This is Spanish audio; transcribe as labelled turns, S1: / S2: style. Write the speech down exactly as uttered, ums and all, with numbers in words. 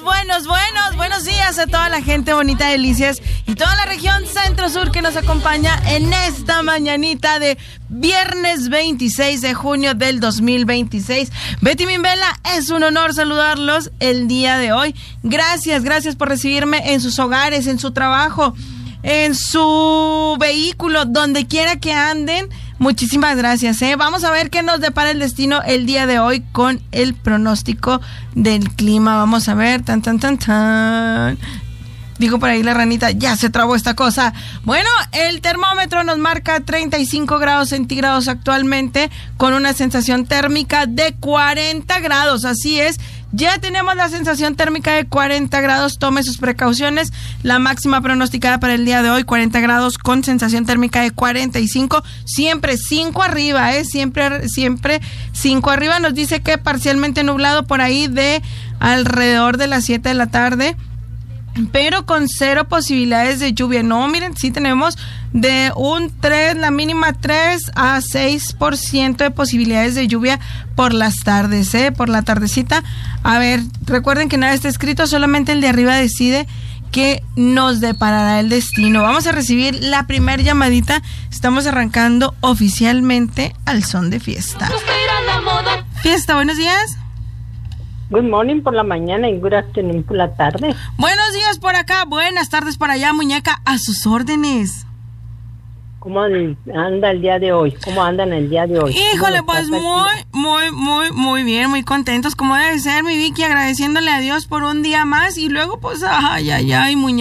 S1: buenos, buenos, buenos días a toda la gente bonita de Delicias y toda la región centro-sur que nos acompaña en esta mañanita de viernes veintiséis de junio del dos mil veintiséis. Betty Mimbela, es un honor saludarlos el día de hoy. Gracias, gracias por recibirme en sus hogares, en su trabajo, en su vehículo, donde quiera que anden. Muchísimas gracias, ¿eh? Vamos a ver qué nos depara el destino el día de hoy con el pronóstico del clima. Vamos a ver, tan, tan, tan, tan. Dijo por ahí la ranita, ya se trabó esta cosa. Bueno, el termómetro nos marca treinta y cinco grados centígrados actualmente, con una sensación térmica de cuarenta grados. Así es, ya tenemos la sensación térmica de cuarenta grados. Tome sus precauciones. La máxima pronosticada para el día de hoy, cuarenta grados con sensación térmica de cuarenta y cinco. Siempre cinco arriba, ¿eh? Siempre, siempre cinco arriba. Nos dice que parcialmente nublado por ahí de alrededor de las siete de la tarde, pero con cero posibilidades de lluvia. No, miren, sí tenemos de un tres, la mínima tres a seis por ciento de posibilidades de lluvia por las tardes, ¿eh? Por la tardecita. A ver, recuerden que nada está escrito, solamente el de arriba decide que nos deparará el destino. Vamos a recibir la primer llamadita. Estamos arrancando oficialmente al son de fiesta. Fiesta, buenos días.
S2: Good morning por la mañana y good afternoon por la tarde.
S1: Buenos días por acá, buenas tardes por allá, muñeca, a sus órdenes.
S2: ¿Cómo anda el día de hoy? ¿Cómo andan el día de hoy?
S1: Híjole, pues muy, muy, muy, muy bien, muy contentos, como debe ser, mi Vicky, agradeciéndole a Dios por un día más y luego, pues, ay, ay, ay, muñeca.